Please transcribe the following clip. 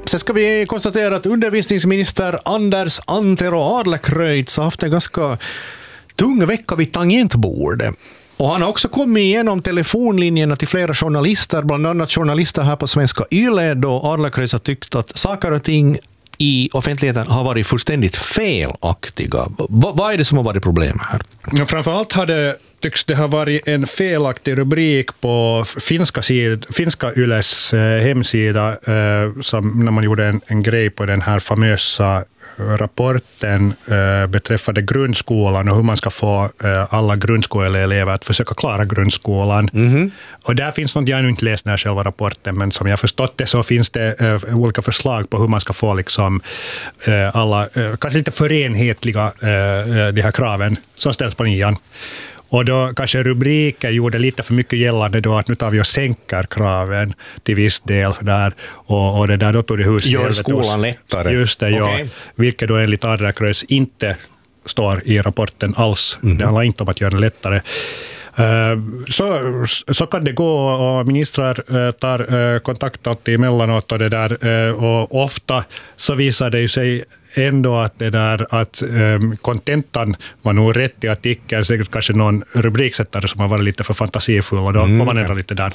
Sen ska vi konstatera att undervisningsminister Anders Antero Adlercreutz har haft en ganska tung vecka vid tangentbordet. Och han har också kommit igenom telefonlinjerna till flera journalister, bland annat journalister här på Svenska Yle, då Adlercreutz har tyckt att saker och ting i offentligheten har varit fullständigt felaktiga. Vad är det som har varit problemet här? Ja, framförallt tycks det ha varit en felaktig rubrik på finska Yles hemsida som när man gjorde en grej på den här famösa rapporten beträffande grundskolan och hur man ska få alla grundskoleelever att försöka klara grundskolan. Mm-hmm. Och där finns något jag nu inte läst när själva rapporten, men som jag förstått det så finns det olika förslag på hur man ska få liksom alla, kanske lite förenhetliga de här kraven som ställs på nian. Och då kanske rubriken gjorde lite för mycket gällande då att nu tar vi och sänker kraven till viss del där och det där då tog det hus. Gör skolan lättare. Just det, okay. Ja. Vilket då enligt Adlercreutz inte står i rapporten alls. Mm-hmm. Det handlar inte om att göra det lättare. Så kan det gå och ministrar tar kontakt alltid emellanåt och det där och ofta så visar det sig ändå att det där att kontentan var nog rätt i artikeln, säkert kanske någon rubriksättare som har varit lite för fantasifull och då får man ändra lite där.